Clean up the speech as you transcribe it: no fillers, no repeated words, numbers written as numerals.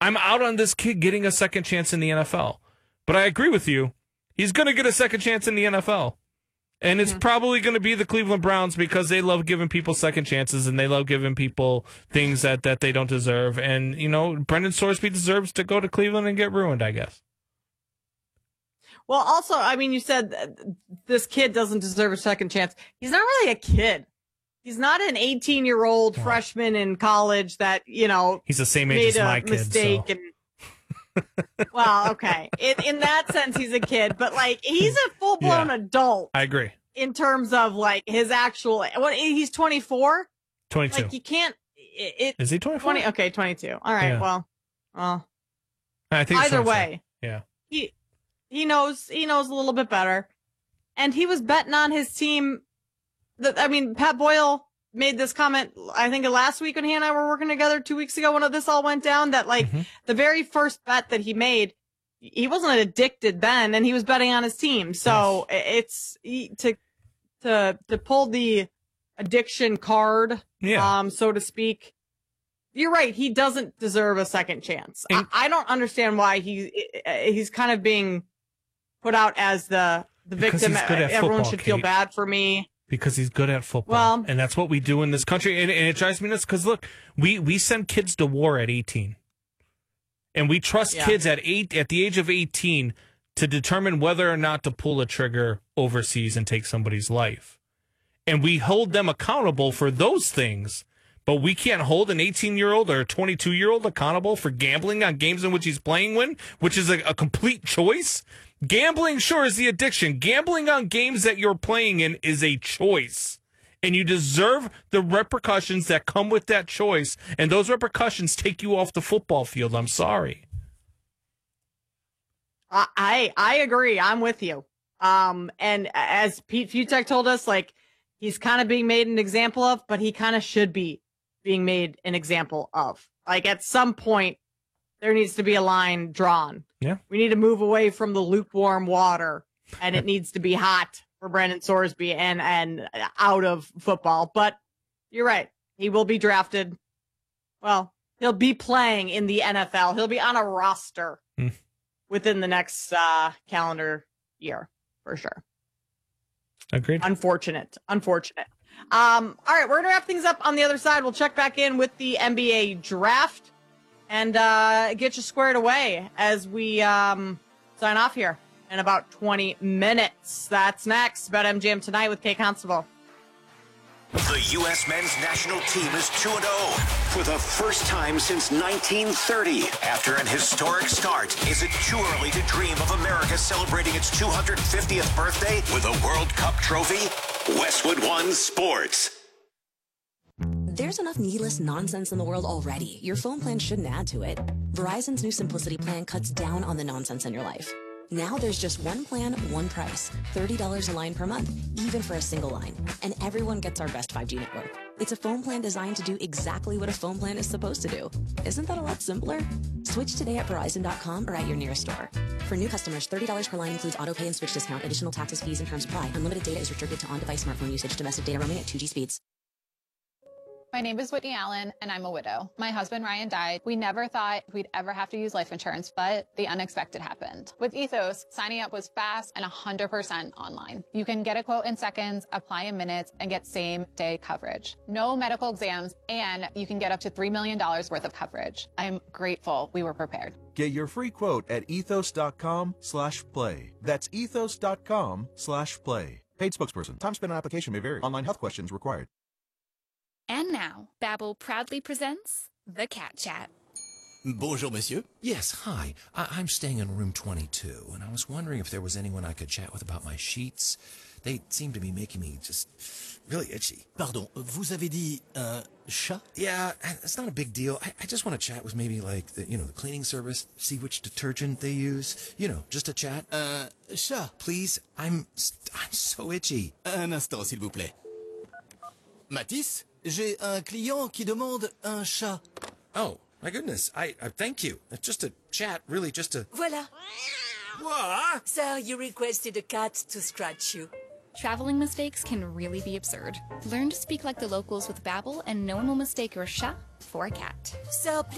I'm out on this kid getting a second chance in the NFL. But I agree with you. He's going to get a second chance in the NFL. And it's probably going to be the Cleveland Browns because they love giving people second chances and they love giving people things that they don't deserve. And, Brendan Sorsby deserves to go to Cleveland and get ruined, I guess. Well, also, I mean, you said this kid doesn't deserve a second chance. He's not really a kid. He's not an 18-year-old freshman in college that, he's the same age as my kid. Mistake so. Well, okay. In that sense, he's a kid, but he's a full-blown adult. I agree. In terms of his actual, he's 24? 22. You can't. Is he 24? 20, okay, 22. All right. Yeah. Well, I think either way. Yeah. He knows a little bit better. And he was betting on his team. Pat Boyle made this comment, I think last week when he and I were working together 2 weeks ago when this all went down, that the very first bet that he made, he wasn't addicted then, and he was betting on his team. So it's to pull the addiction card, so to speak. You're right. He doesn't deserve a second chance. I don't understand why he's kind of being put out as the victim. Everyone should feel bad for me. Because he's good at football. And that's what we do in this country. And it drives me nuts because, look, we send kids to war at 18. And we trust kids at the age of 18 to determine whether or not to pull a trigger overseas and take somebody's life. And we hold them accountable for those things. But we can't hold an 18-year-old or a 22-year-old accountable for gambling on games in which he's playing which is a complete choice. Gambling, sure, is the addiction. Gambling on games that you're playing in is a choice. And you deserve the repercussions that come with that choice. And those repercussions take you off the football field. I'm sorry. I agree. I'm with you. And as Pete Futek told us, he's kind of being made an example of, but he kind of should be being made an example of. At some point, there needs to be a line drawn. Yeah. We need to move away from the lukewarm water, and it needs to be hot for Brendan Sorsby and out of football. But you're right. He will be drafted. Well, he'll be playing in the NFL. He'll be on a roster within the next calendar year, for sure. Agreed. Unfortunate. All right, we're going to wrap things up on the other side. We'll check back in with the NBA draft and get you squared away as we sign off here in about 20 minutes. That's next. BetMGM Tonight with Kay Constable. The U.S. men's national team is 2-0 for the first time since 1930. After an historic start, is it too early to dream of America celebrating its 250th birthday with a World Cup trophy? Westwood One Sports. There's enough needless nonsense in the world already. Your phone plan shouldn't add to it. Verizon's new Simplicity plan cuts down on the nonsense in your life. Now there's just one plan, one price, $30 a line per month, even for a single line. And everyone gets our best 5G network. It's a phone plan designed to do exactly what a phone plan is supposed to do. Isn't that a lot simpler? Switch today at Verizon.com or at your nearest store. For new customers, $30 per line includes auto pay and switch discount. Additional taxes, fees, and terms apply. Unlimited data is restricted to on-device smartphone usage. Domestic data roaming at 2G speeds. My name is Whitney Allen, and I'm a widow. My husband, Ryan, died. We never thought we'd ever have to use life insurance, but the unexpected happened. With Ethos, signing up was fast and 100% online. You can get a quote in seconds, apply in minutes, and get same-day coverage. No medical exams, and you can get up to $3 million worth of coverage. I'm grateful we were prepared. Get your free quote at ethos.com/play. That's ethos.com/play. Paid spokesperson. Time spent on application may vary. Online health questions required. And now, Babbel proudly presents The Cat Chat. Bonjour, monsieur. Yes, hi. I'm staying in room 22, and I was wondering if there was anyone I could chat with about my sheets. They seem to be making me just really itchy. Pardon, vous avez dit chat? Yeah, it's not a big deal. I just want to chat with maybe the cleaning service, see which detergent they use. Just a chat. Chat. Please, I'm so itchy. Un instant, s'il vous plaît. Matisse, j'ai un client qui demande un chat. Oh, my goodness. I thank you. Just a chat, really, just a... Voilà. What? So you requested a cat to scratch you. Traveling mistakes can really be absurd. Learn to speak like the locals with Babbel, and no one will mistake your chat for a cat. So